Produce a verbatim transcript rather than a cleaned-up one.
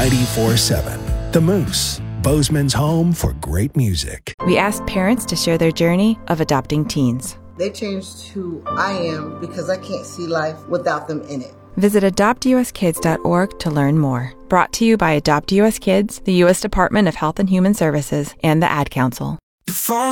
ninety-four seven. The Moose, Bozeman's home for great music. We asked parents to share their journey of adopting teens. They changed who I am because I can't see life without them in it. Visit adopt u s kids dot org to learn more. Brought to you by Adopt U S Kids, the U S Department of Health and Human Services, and the Ad Council.